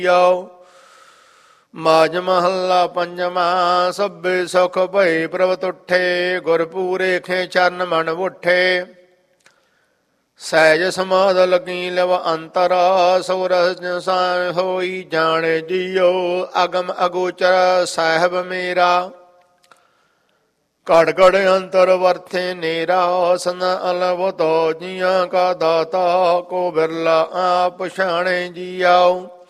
ਆਓ। ਮਾਝ ਮਹੱਲਾ ਪੰਜਵਾਂ। ਸਭੇ ਸੁਖ ਭਏ ਪ੍ਰਭ ਤੁਠੇ, ਗੁਰਪੂਰੇ ਖੇ ਚਰਨ ਮਨ ਉਠੇ। ਸਹਿਜ ਸਮਾਧ ਲਗੀ ਲਵ ਅੰਤਰਾ, ਸੋ ਰਸ ਹੋਈ ਜਾਣੇ ਜੀਓ। ਅਗਮ ਅਗੋਚਰ ਸਾਹਿਬ ਮੇਰਾ, ਘੜ ਘੜ ਅੰਤਰ ਵਰਥੇ ਨੇਰਾ। ਸਨ ਅਲਵਤੋ ਜੀਆਂ ਕਾ ਦਾਤਾ, ਕੋ ਬਿਰਲਾ ਆਪ ਪਛਾਣੇ ਜੀਆਓ।